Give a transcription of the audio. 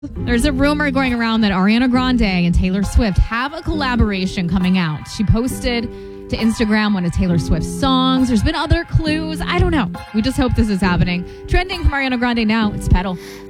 There's a rumor going around that Ariana Grande and Taylor Swift have a collaboration coming out. She posted to Instagram one of Taylor Swift's songs. There's been other clues. I don't know. We just hope this is happening. Trending from Ariana Grande now, it's Petal.